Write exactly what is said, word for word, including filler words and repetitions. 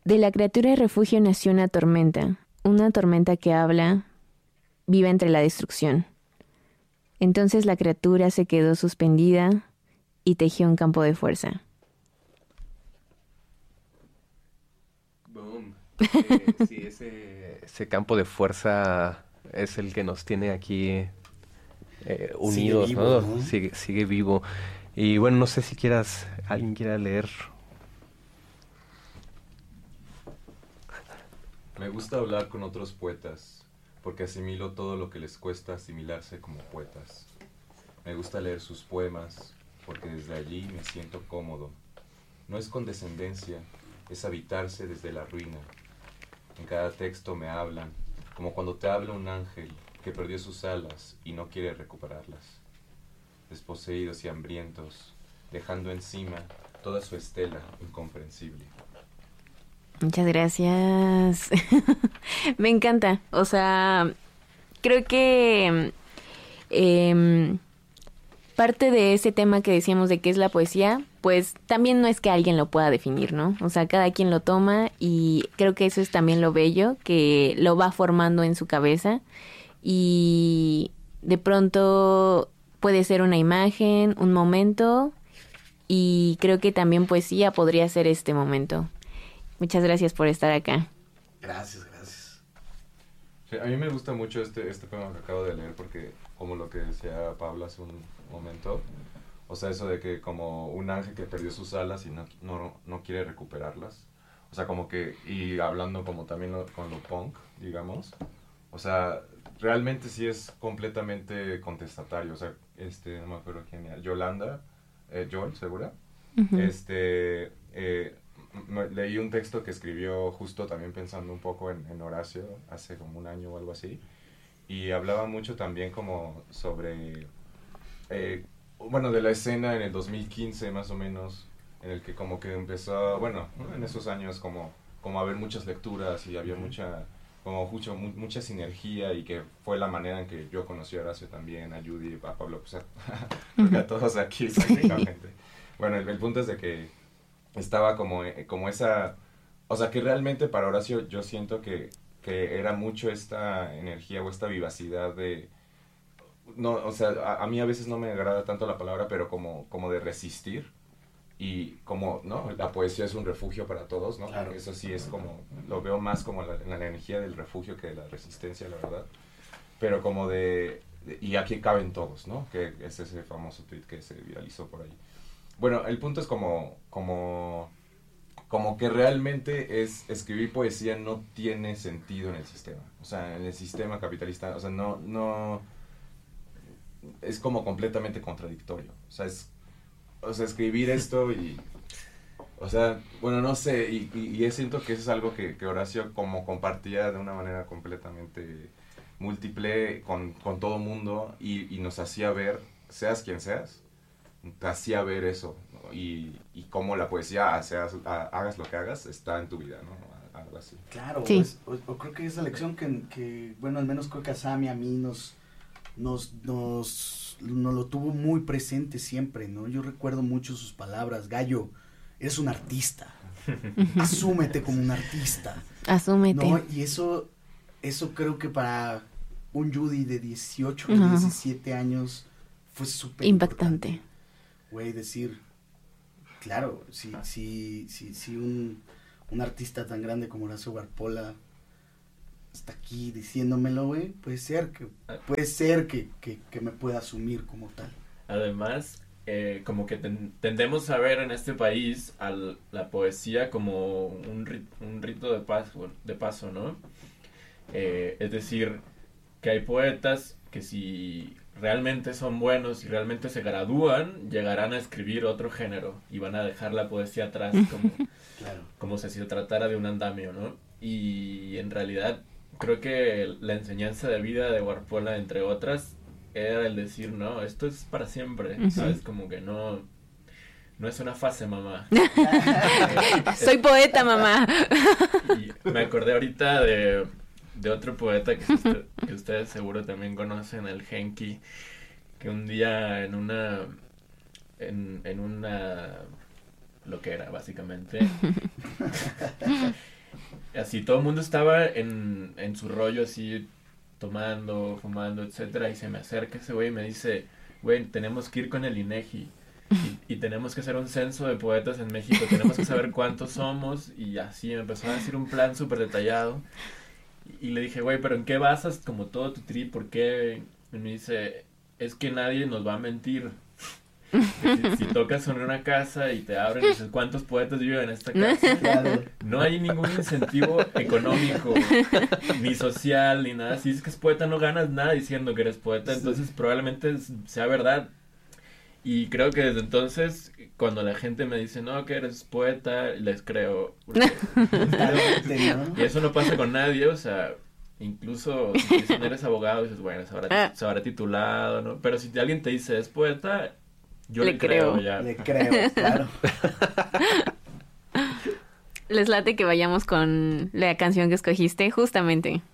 De la criatura de refugio nació una tormenta, una tormenta que habla, vive entre la destrucción. Entonces la criatura se quedó suspendida y tejió un campo de fuerza. Boom. Eh, sí, ese, ese campo de fuerza es el que nos tiene aquí eh, unidos, sigue vivo, ¿no? ¿no? Sigue, sigue vivo. Y bueno, no sé si quieras, alguien quiera leer. Me gusta hablar con otros poetas, porque asimilo todo lo que les cuesta asimilarse como poetas. Me gusta leer sus poemas, porque desde allí me siento cómodo. No es condescendencia, es habitarse desde la ruina. En cada texto me hablan, como cuando te habla un ángel que perdió sus alas y no quiere recuperarlas. Desposeídos y hambrientos, dejando encima toda su estela incomprensible. Muchas gracias. Me encanta. O sea, creo que eh, parte de ese tema que decíamos de qué es la poesía, pues también no es que alguien lo pueda definir, ¿no? O sea, cada quien lo toma y creo que eso es también lo bello, que lo va formando en su cabeza y de pronto puede ser una imagen, un momento y creo que también poesía podría ser este momento. Muchas gracias por estar acá. Gracias, gracias. Sí, a mí me gusta mucho este, este poema que acabo de leer porque, como lo que decía Pablo hace un momento, o sea, eso de que como un ángel que perdió sus alas y no, no, no quiere recuperarlas, o sea, como que, y hablando como también lo, con lo punk, digamos, o sea, realmente sí es completamente contestatario, o sea, este, no me acuerdo quién era, Yolanda, eh, Joel, ¿segura? Uh-huh. Este, eh, me, leí un texto que escribió justo también pensando un poco en, en Horacio, hace como un año o algo así, y hablaba mucho también como sobre, eh, bueno, de la escena en el dos mil quince más o menos, en el que como que empezó, bueno, en esos años como, como a haber muchas lecturas y había mucha, como mucho, mu- mucha sinergia y que fue la manera en que yo conocí a Horacio también, a Judy, a Pablo, pues a, creo que a todos aquí prácticamente. Bueno, el, el punto es de que estaba como, eh, como esa, o sea que realmente para Horacio yo siento que, que era mucho esta energía o esta vivacidad de, no, o sea, a, a mí a veces no me agrada tanto la palabra, pero como, como de resistir y como, ¿no? La poesía es un refugio para todos, ¿no? Claro. Eso sí es como, lo veo más como la, la energía del refugio que de la resistencia, la verdad, pero como de, de, y aquí caben todos, ¿no? Que es ese famoso tweet que se viralizó por ahí. Bueno, el punto es como, como, como que realmente es escribir poesía no tiene sentido en el sistema, o sea, en el sistema capitalista, o sea, no, no, es como completamente contradictorio, o sea, es, o sea, escribir esto y, o sea, bueno, no sé, y, y, y siento que eso es algo que, que Horacio como compartía de una manera completamente múltiple con, con todo mundo y, y nos hacía ver, seas quien seas, te hacía ver eso, ¿no? y, y cómo la poesía, seas, hagas lo que hagas, está en tu vida, ¿no? Algo así. Claro, Sí. pues, o, o creo que esa lección que, que, bueno, al menos creo que a Sammy, a mí, nos, nos, nos, nos lo tuvo muy presente siempre, ¿no? Yo recuerdo mucho sus palabras, Gallo, eres un artista, asúmete como un artista. Asúmete. No, y eso, eso creo que para un Judy de dieciocho, Uh-huh. diecisiete años fue súper Impactante. Güey, decir, claro, si, si, si, si un, un artista tan grande como Horacio Guarpola está aquí diciéndomelo, güey, puede ser que, puede ser que, que, que me pueda asumir como tal. Además, eh, como que ten, tendemos a ver en este país a la poesía como un, rit, un rito de paso, de paso, ¿no? Eh, es decir, que hay poetas que si realmente son buenos y realmente se gradúan, llegarán a escribir otro género y van a dejar la poesía atrás como, claro. como si se tratara de un andamio, ¿no? Y en realidad creo que la enseñanza de vida de Guarpola, entre otras, era el decir, no, esto es para siempre, uh-huh. ¿sabes? Como que no, no es una fase, mamá. Soy poeta, mamá. Y me acordé ahorita de... de otro poeta que, usted, que ustedes seguro también conocen, el Genki, que un día en una en, en una lo que era básicamente así todo el mundo estaba en, en su rollo así, tomando, fumando, etcétera, y se me acerca ese güey y me dice, güey, tenemos que ir con el INEGI y, y tenemos que hacer un censo de poetas en México, tenemos que saber cuántos somos, y así me empezó a decir un plan súper detallado, y, y le dije, güey, pero ¿en qué basas como todo tu trip? ¿Por qué? Y me dice, es que nadie nos va a mentir. Si, si tocas en una casa y te abren y dices, ¿cuántos poetas viven en esta casa? Claro. No hay ningún incentivo económico, ni social, ni nada. Si es que es poeta, no ganas nada diciendo que eres poeta, entonces probablemente sea verdad. Y creo que desde entonces, cuando la gente me dice, no, que eres poeta, les creo. Porque... y eso no pasa con nadie, o sea... Incluso si dicen eres abogado, dices, bueno, se habrá, se habrá titulado, ¿no? Pero si alguien te dice es poeta, yo le, le creo. creo ya. Le creo, claro. Les late que vayamos con la canción que escogiste, justamente.